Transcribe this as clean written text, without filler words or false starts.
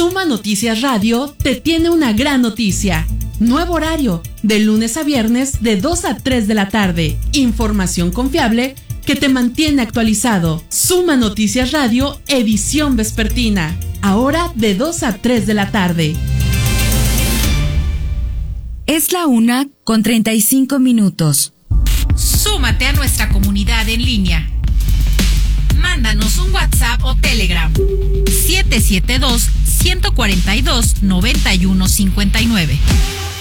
Suma Noticias Radio te tiene una gran noticia. Nuevo horario, de lunes a viernes de 2 a 3 de la tarde. Información confiable que te mantiene actualizado. Suma Noticias Radio, edición vespertina. Ahora de 2 a 3 de la tarde. Es la 1:35. Súmate a nuestra comunidad en línea. Mándanos un WhatsApp o Telegram 772-142-9159.